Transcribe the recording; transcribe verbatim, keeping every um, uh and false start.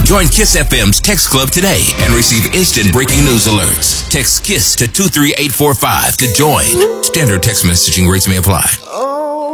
Join Kiss F M's Text Club today and receive instant breaking news alerts. Text KISS to two three eight four five to join. Standard text messaging rates may apply.